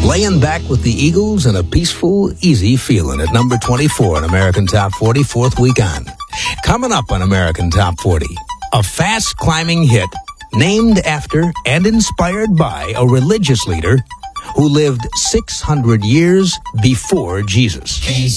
Laying back with the Eagles and a peaceful, easy feeling at number 24 in American Top 40, fourth week on. Coming up on American Top 40, a fast-climbing hit named after and inspired by a religious leader who lived 600 years before Jesus.